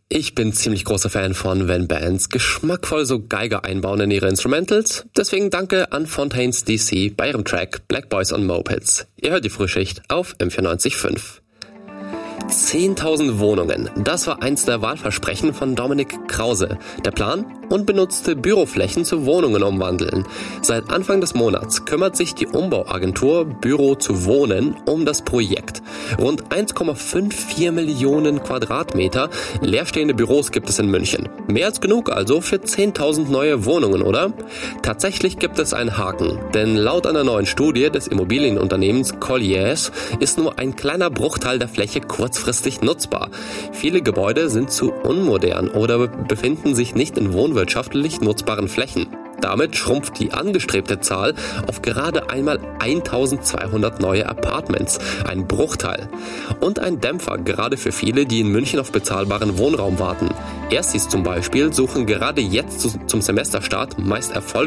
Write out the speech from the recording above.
Ich bin ziemlich großer Fan von, wenn Bands geschmackvoll so Geiger einbauen in ihre Instrumentals. Deswegen danke an Fontaines DC bei ihrem Track Black Boys on Mopeds. Ihr hört die Frühschicht auf M94.5. 10.000 Wohnungen, das war eins der Wahlversprechen von Dominik Krause. Der Plan? Unbenutzte Büroflächen zu Wohnungen umwandeln. Seit Anfang des Monats kümmert sich die Umbauagentur Büro zu Wohnen um das Projekt. Rund 1,54 Millionen Quadratmeter leerstehende Büros gibt es in München. Mehr als genug also für 10.000 neue Wohnungen, oder? Tatsächlich gibt es einen Haken, denn laut einer neuen Studie des Immobilienunternehmens Colliers ist nur ein kleiner Bruchteil der Fläche kurzfristig nutzbar. Viele Gebäude sind zu unmodern oder befinden sich nicht in wohnwirtschaftlich nutzbaren Flächen. Damit schrumpft die angestrebte Zahl auf gerade einmal 1.200 neue Apartments, ein Bruchteil. Und ein Dämpfer gerade für viele, die in München auf bezahlbaren Wohnraum warten. Erstis zum Beispiel suchen gerade jetzt zum Semesterstart meist erfolgreich